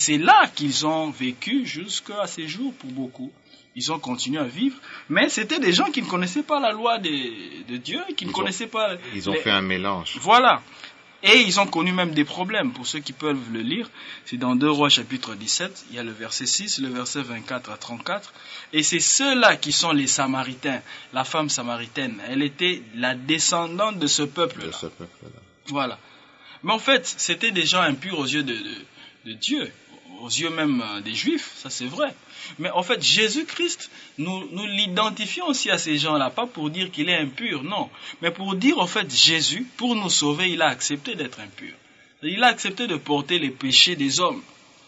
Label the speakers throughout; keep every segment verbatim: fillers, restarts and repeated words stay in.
Speaker 1: c'est là qu'ils ont vécu jusqu'à ces jours pour beaucoup. Ils ont continué à vivre, mais c'était des gens qui ne connaissaient pas la loi de, de Dieu, qui ne
Speaker 2: ils
Speaker 1: connaissaient
Speaker 2: ont,
Speaker 1: pas...
Speaker 2: Ils ont
Speaker 1: les...
Speaker 2: fait un mélange.
Speaker 1: Voilà. Et ils ont connu même des problèmes. Pour ceux qui peuvent le lire, c'est dans deux Rois chapitre dix-sept, il y a le verset six, le verset vingt-quatre à trente-quatre. Et c'est ceux-là qui sont les Samaritains. La femme samaritaine, elle était la descendante de ce peuple-là.
Speaker 2: De ce peuple-là.
Speaker 1: Voilà. Mais en fait, c'était des gens impurs aux yeux de, de, de Dieu, aux yeux même des Juifs, ça c'est vrai. Mais en fait, Jésus-Christ, nous, nous l'identifions aussi à ces gens-là, pas pour dire qu'il est impur, non. Mais pour dire, en fait, Jésus, pour nous sauver, il a accepté d'être impur. Il a accepté de porter les péchés des hommes.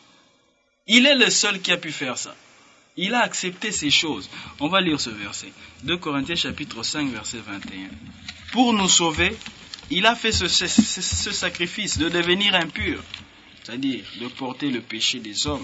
Speaker 1: Il est le seul qui a pu faire ça. Il a accepté ces choses. On va lire ce verset. deux Corinthiens chapitre cinq, verset vingt et un. Pour nous sauver, il a fait ce, ce, ce, ce sacrifice de devenir impur, c'est-à-dire de porter le péché des hommes.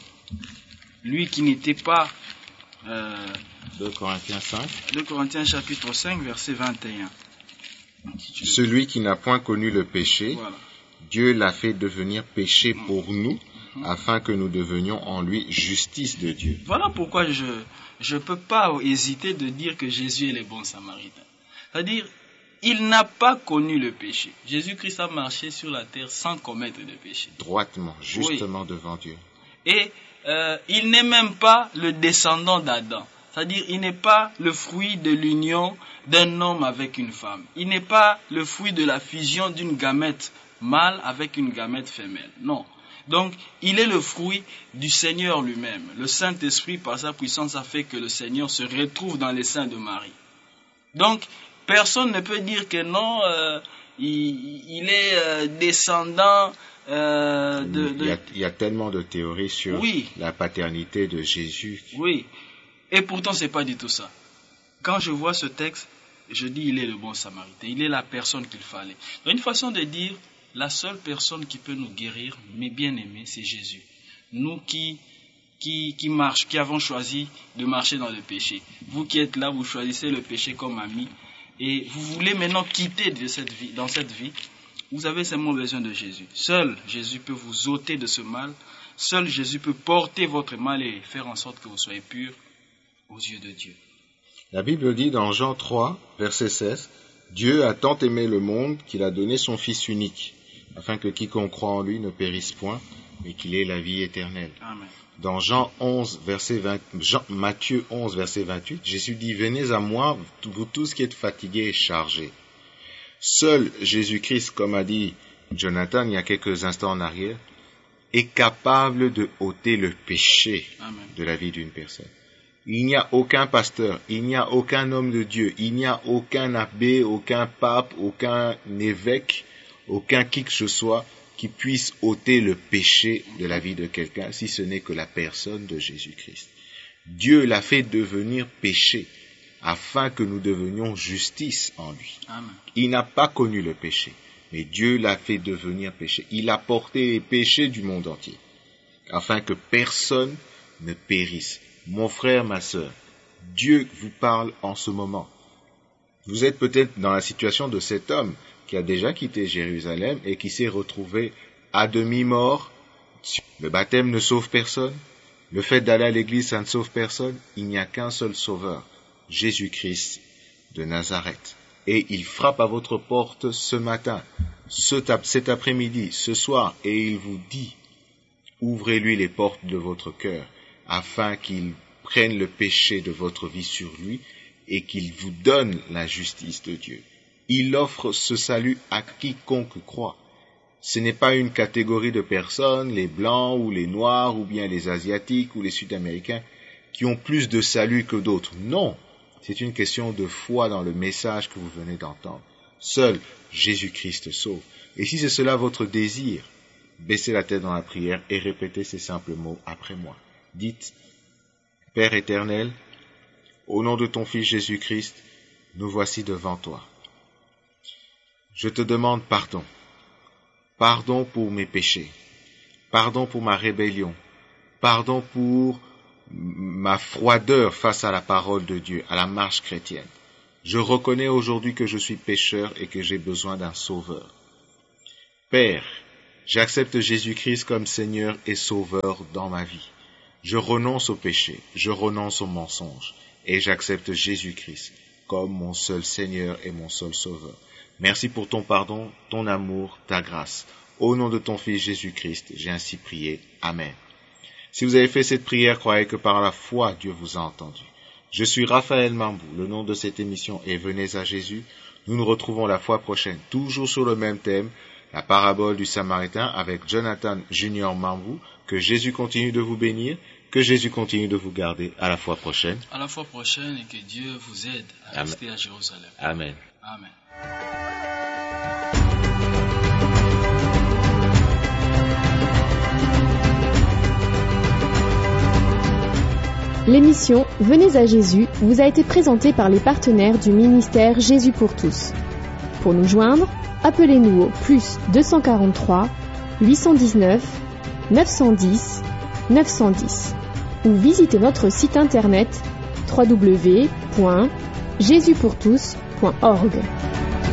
Speaker 1: Lui qui n'était pas... Euh,
Speaker 2: deux Corinthiens cinq.
Speaker 1: deux Corinthiens chapitre cinq, verset vingt et un.
Speaker 2: Celui qui n'a point connu le péché, voilà. Dieu l'a fait devenir péché pour nous, mmh. afin que nous devenions en lui justice de Dieu.
Speaker 1: Voilà pourquoi je ne peux pas hésiter de dire que Jésus est le bon samaritain. C'est-à-dire, il n'a pas connu le péché. Jésus-Christ a marché sur la terre sans commettre de péché.
Speaker 2: Droitement, justement oui. devant Dieu.
Speaker 1: Et euh, il n'est même pas le descendant d'Adam. C'est-à-dire, il n'est pas le fruit de l'union d'un homme avec une femme. Il n'est pas le fruit de la fusion d'une gamète mâle avec une gamète femelle. Non. Donc, il est le fruit du Seigneur lui-même. Le Saint-Esprit, par sa puissance, a fait que le Seigneur se retrouve dans les seins de Marie. Donc, personne ne peut dire que non, euh, il, il est euh, descendant euh, de, de...
Speaker 2: Il, y a, il y a tellement de théories sur
Speaker 1: oui.
Speaker 2: la paternité de Jésus.
Speaker 1: Oui, et pourtant c'est pas du tout ça. Quand je vois ce texte, je dis il est le bon samaritain, il est la personne qu'il fallait. Donc, une façon de dire, la seule personne qui peut nous guérir, mes bien-aimés, c'est Jésus. Nous qui... Qui, qui marchent, qui avons choisi de marcher dans le péché. Vous qui êtes là, vous choisissez le péché comme ami et vous voulez maintenant quitter de cette vie, dans cette vie, vous avez seulement besoin de Jésus. Seul Jésus peut vous ôter de ce mal. Seul Jésus peut porter votre mal et faire en sorte que vous soyez purs aux yeux de Dieu.
Speaker 2: La Bible dit dans Jean trois, verset seize, « Dieu a tant aimé le monde qu'il a donné son Fils unique, afin que quiconque croit en lui ne périsse point, mais qu'il ait la vie éternelle. »
Speaker 1: Amen.
Speaker 2: Dans Jean onze, verset vingt, Jean, Matthieu onze, verset vingt-huit, Jésus dit « Venez à moi, vous tous qui êtes fatigués et chargés. » Seul Jésus-Christ, comme a dit Jonathan il y a quelques instants en arrière, est capable de ôter le péché Amen. De la vie d'une personne. Il n'y a aucun pasteur, il n'y a aucun homme de Dieu, il n'y a aucun abbé, aucun pape, aucun évêque, aucun qui que ce soit qui puisse ôter le péché de la vie de quelqu'un, si ce n'est que la personne de Jésus-Christ. Dieu l'a fait devenir péché, afin que nous devenions justice en lui.
Speaker 1: Amen.
Speaker 2: Il n'a pas connu le péché, mais Dieu l'a fait devenir péché. Il a porté les péchés du monde entier, afin que personne ne périsse. Mon frère, ma sœur, Dieu vous parle en ce moment. Vous êtes peut-être dans la situation de cet homme qui a déjà quitté Jérusalem et qui s'est retrouvé à demi-mort. Le baptême ne sauve personne. Le fait d'aller à l'église, ça ne sauve personne. Il n'y a qu'un seul sauveur, Jésus-Christ de Nazareth. Et il frappe à votre porte ce matin, ce, cet après-midi, ce soir, et il vous dit, ouvrez-lui les portes de votre cœur, afin qu'il prenne le péché de votre vie sur lui et qu'il vous donne la justice de Dieu. Il offre ce salut à quiconque croit. Ce n'est pas une catégorie de personnes, les blancs ou les noirs ou bien les asiatiques ou les sud-américains, qui ont plus de salut que d'autres. Non, c'est une question de foi dans le message que vous venez d'entendre. Seul Jésus-Christ sauve. Et si c'est cela votre désir, baissez la tête dans la prière et répétez ces simples mots après moi. Dites, Père éternel, au nom de ton Fils Jésus-Christ, nous voici devant toi. Je te demande pardon. Pardon pour mes péchés. Pardon pour ma rébellion. Pardon pour ma froideur face à la parole de Dieu, à la marche chrétienne. Je reconnais aujourd'hui que je suis pécheur et que j'ai besoin d'un sauveur. Père, J'accepte Jésus-Christ comme Seigneur et Sauveur dans ma vie. Je renonce au péché, je renonce au mensonge, et j'accepte Jésus-Christ comme mon seul Seigneur et mon seul Sauveur. Merci pour ton pardon, ton amour, ta grâce. Au nom de ton Fils Jésus-Christ, j'ai ainsi prié. Amen. Si vous avez fait cette prière, croyez que par la foi, Dieu vous a entendu. Je suis Raphaël Mambou, le nom de cette émission est Venez à Jésus. Nous nous retrouvons la fois prochaine, toujours sur le même thème, la parabole du Samaritain avec Jonathan Junior Mambou. Que Jésus continue de vous bénir, que Jésus continue de vous garder. À la fois prochaine.
Speaker 1: À la fois prochaine et que Dieu vous aide à
Speaker 2: Amen.
Speaker 1: Rester à Jérusalem.
Speaker 2: Amen.
Speaker 1: Amen.
Speaker 3: L'émission Venez à Jésus vous a été présentée par les partenaires du ministère Jésus pour tous. Pour nous joindre, appelez-nous au plus deux cent quarante-trois huit cent dix-neuf neuf cent dix neuf cent dix ou visitez notre site internet w w w point jésus pour tous point org.